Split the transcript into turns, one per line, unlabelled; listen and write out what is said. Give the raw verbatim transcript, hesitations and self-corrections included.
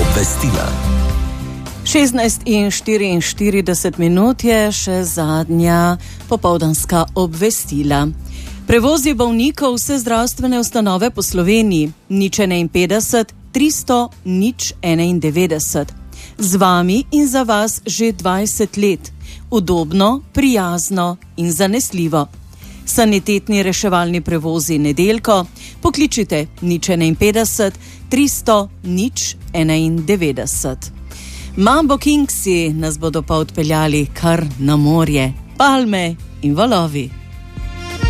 Obvestila.
šestnajst in štiriinštirideset minut je še zadnja popoldanska obvestila. Prevozi bolnikov vse zdravstvene ustanove po Sloveniji nič enainpetdeset tristo nič enaindevetdeset. Z vami in za vas že dvajset let. Udobno, prijazno in zanesljivo. Sanitetni reševalni prevozi Nedeljko. Pokličite nič enainpetdeset tristo nič enaindevetdeset. Mambo Kingsi nas bodo pa odpeljali kar na morje, palme in valovi.